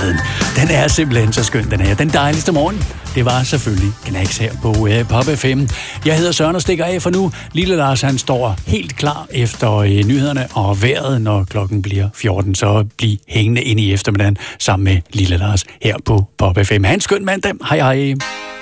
kærligheden. Den er simpelthen så skøn, den her. Den dejligste morgen, det var selvfølgelig Knacks her på Pop FM. Jeg hedder Søren og stikker af for nu. Lille Lars, han står helt klar efter nyhederne og vejret, når klokken bliver 14. Så bliv hængende ind i eftermiddagen sammen med Lille Lars her på Pop FM. Ha' en skøn mandag. Hej hej.